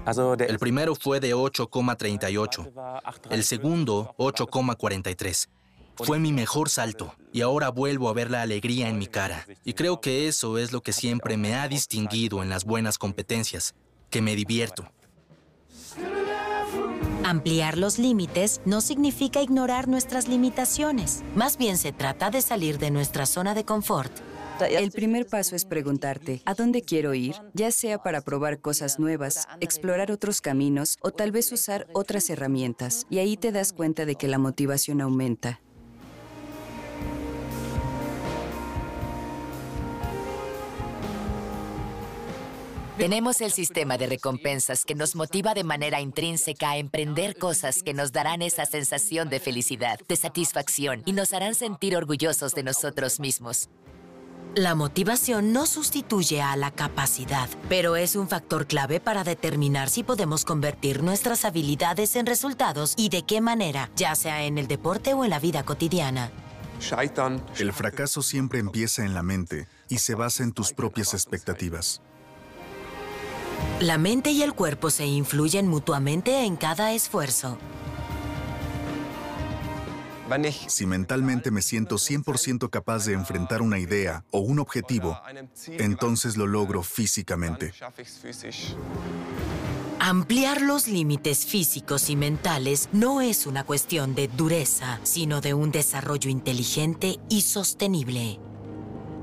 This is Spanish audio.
El primero fue de 8,38. El segundo, 8,43. Fue mi mejor salto y ahora vuelvo a ver la alegría en mi cara. Y creo que eso es lo que siempre me ha distinguido en las buenas competencias, que me divierto. Ampliar los límites no significa ignorar nuestras limitaciones. Más bien se trata de salir de nuestra zona de confort. El primer paso es preguntarte, ¿a dónde quiero ir? Ya sea para probar cosas nuevas, explorar otros caminos o tal vez usar otras herramientas. Y ahí te das cuenta de que la motivación aumenta. Tenemos el sistema de recompensas que nos motiva de manera intrínseca a emprender cosas que nos darán esa sensación de felicidad, de satisfacción y nos harán sentir orgullosos de nosotros mismos. La motivación no sustituye a la capacidad, pero es un factor clave para determinar si podemos convertir nuestras habilidades en resultados y de qué manera, ya sea en el deporte o en la vida cotidiana. El fracaso siempre empieza en la mente y se basa en tus propias expectativas. La mente y el cuerpo se influyen mutuamente en cada esfuerzo. Si mentalmente me siento 100% capaz de enfrentar una idea o un objetivo, entonces lo logro físicamente. Ampliar los límites físicos y mentales no es una cuestión de dureza, sino de un desarrollo inteligente y sostenible.